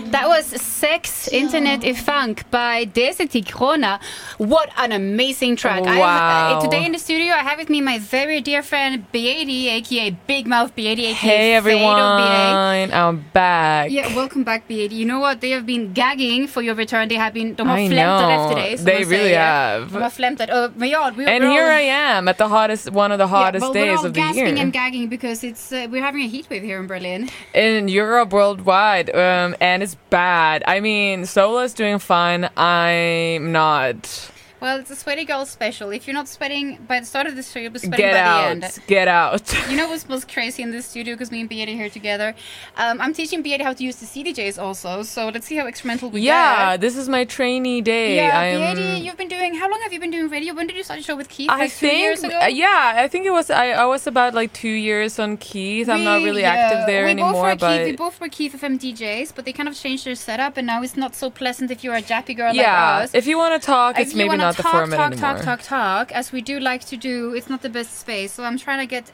That was Sex, Internet et Funk by Desity Krona. What an amazing track. Wow. Today in the studio, I have with me my very dear friend Beatty, a.k.a. Big Mouth Beatty, a.k.a. Hey everyone, I'm back. Yeah, welcome back, Beatty. You know what? They have been gagging for your return. De har I flämtat efter dig. They really have. De har flämtat. And here I am at the one of the hottest days of the year. We're all gasping and gagging because we're having a heat wave here in Berlin. In Europe, worldwide, and it's bad. I mean, Sola's doing fine. I'm not. Well, it's a sweaty girl special. If you're not sweating by the start of the show, you'll be sweating by the end. Get out. You know what's most crazy in this studio, because me and Beatty are here together? I'm teaching Beatty how to use the CDJs also, so let's see how experimental we get. Yeah, this is my trainee day. Yeah, Beatty, how long have you been doing radio? When did you start the show with Keith? Like 2 years ago? I think it was, I was about like 2 years on Keith. I'm not really active there anymore. We both were Keith FM DJs, but they kind of changed their setup, and now it's not so pleasant if you're a jappy girl like us. If you want to talk, it's maybe not the format anymore. Talk, as we do like to do. It's not the best space, so I'm trying to get.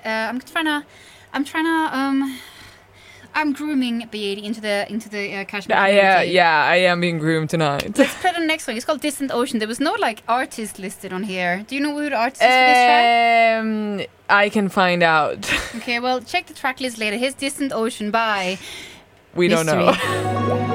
I'm grooming Beatty into the Kashmir community. I am being groomed tonight. Let's play the next one. It's called Distant Ocean. There was no artist listed on here. Do you know who the artist is for this track? I can find out. Okay, well, check the track list later. Here's Distant Ocean by We Mystery. Don't know.